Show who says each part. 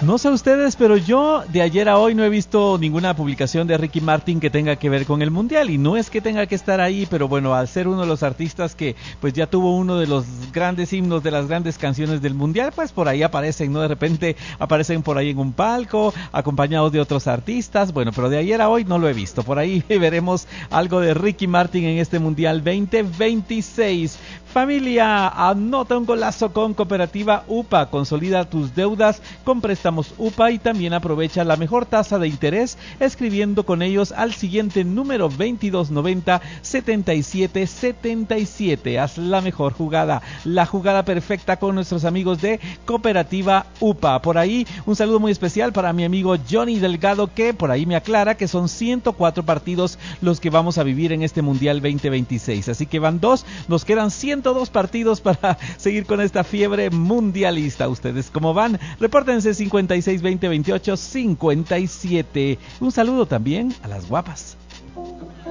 Speaker 1: No sé ustedes, pero yo de ayer a hoy no he visto ninguna publicación de Ricky Martin que tenga que ver con el Mundial, y no es que tenga que estar ahí, pero bueno, al ser uno de los artistas que pues ya tuvo uno de los grandes himnos, de las grandes canciones del Mundial, pues por ahí aparecen, ¿no? De repente aparecen por ahí en un palco, acompañados de otros artistas, bueno, pero de ayer a hoy no lo he visto. Por ahí veremos algo de Ricky Martin en este Mundial 2026. Familia, anota un golazo con Cooperativa UPA, consolida tus deudas con préstamos UPA y también aprovecha la mejor tasa de interés escribiendo con ellos al siguiente número 2290-7777. Haz la mejor jugada, la jugada perfecta con nuestros amigos de Cooperativa UPA. Por ahí un saludo muy especial para mi amigo Johnny Delgado, que por ahí me aclara que son 104 partidos los que vamos a vivir en este Mundial 2026. Así que van dos, nos quedan 102 partidos para seguir con esta fiebre mundialista. ¿Ustedes cómo van? Repórtense 56 20 28 57. Un saludo también a las guapas.